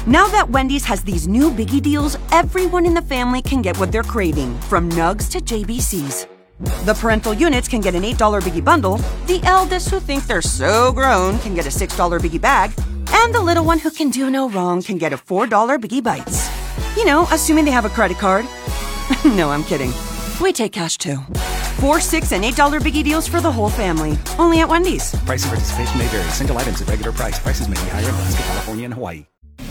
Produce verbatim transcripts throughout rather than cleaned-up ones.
Now that Wendy's has these new biggie deals, everyone in the family can get what they're craving, from nugs to J B Cs. The parental units can get an eight dollar biggie bundle, the eldest who think they're so grown can get a six dollar biggie bag, and the little one who can do no wrong can get a four dollar biggie bites. You know, assuming they have a credit card. No, I'm kidding. We take cash too. Four, six, and eight dollar biggie deals for the whole family. Only at Wendy's. Price and participation may vary. Single items at regular price. Prices may be higher in Alaska, California, and Hawaii.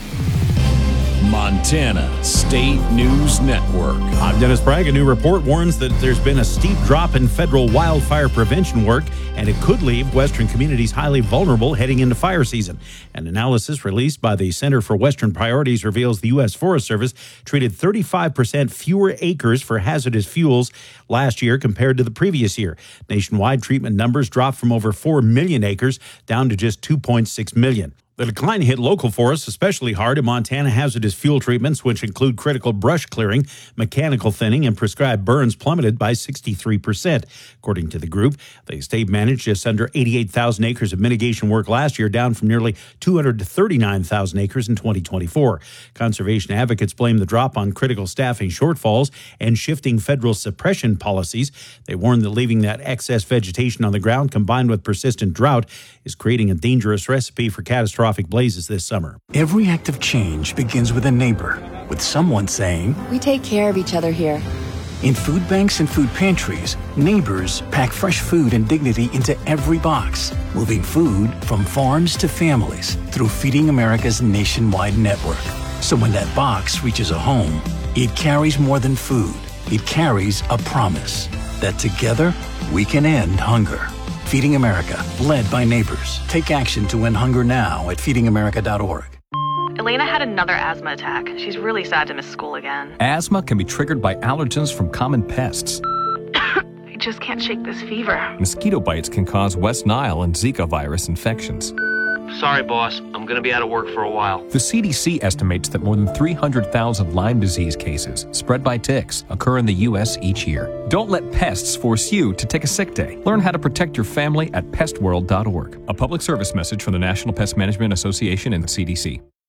Montana State News Network. I'm Dennis Bragg. A new report warns that there's been a steep drop in federal wildfire prevention work, and it could leave Western communities highly vulnerable heading into fire season. An analysis released by the Center for Western Priorities reveals the U S Forest Service treated thirty-five percent fewer acres for hazardous fuels last year compared to the previous year. Nationwide treatment numbers dropped from over four million acres down to just two point six million. The decline hit local forests especially hard in Montana. Hazardous fuel treatments, which include critical brush clearing, mechanical thinning, and prescribed burns, plummeted by sixty-three percent. According to the group, the state managed just under eighty-eight thousand acres of mitigation work last year, down from nearly two hundred thirty-nine thousand acres in twenty twenty-four. Conservation advocates blame the drop on critical staffing shortfalls and shifting federal suppression policies. They warn that leaving that excess vegetation on the ground, combined with persistent drought, is creating a dangerous recipe for catastrophic blazes this summer. Every act of change begins with a neighbor, with someone saying, "We take care of each other here." In food banks and food pantries, neighbors pack fresh food and dignity into every box, moving food from farms to families through Feeding America's nationwide network. So when that box reaches a home, it carries more than food. It carries a promise that together we can end hunger. Feeding America, led by neighbors. Take action to end hunger now at feeding america dot org. Elena had another asthma attack. She's really sad to miss school again. Asthma can be triggered by allergens from common pests. I just can't shake this fever. Mosquito bites can cause West Nile and Zika virus infections. Sorry, boss. I'm going to be out of work for a while. The C D C estimates that more than three hundred thousand Lyme disease cases spread by ticks occur in the U S each year. Don't let pests force you to take a sick day. Learn how to protect your family at pest world dot org. A public service message from the National Pest Management Association and the C D C.